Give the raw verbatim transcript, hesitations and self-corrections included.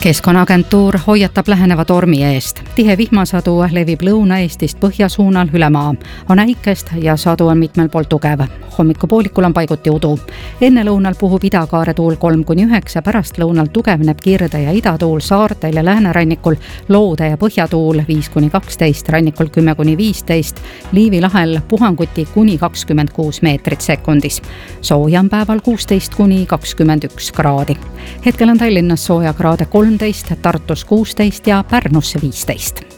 Keskkonnaagentuur hoiatab läheneva tormi eest. Tihe vihmasadu levib Lõuna-Eestist põhjasuunal üle maa. On äikest ja sadu on mitmel pool tugev. Hommikupoolikul on paiguti udu. Enne lõunal puhub idakaare tuul kolm kuni üheksa, pärast lõunal tugevneb kirde ja idatuul saartel ja läänerannikul, loode ja põhjatuul viis kuni kaksteist, rannikul kümme kuni viisteist, Liivi lahel puhanguti kuni kakskümmend kuus meetrit sekundis. Sooja on päeval kuusteist kuni kakskümmend üks kraadi. Hetkel on Tallinnas sooja kraade kolmteist, Tartus kuusteist ja Pärnusse viisteist.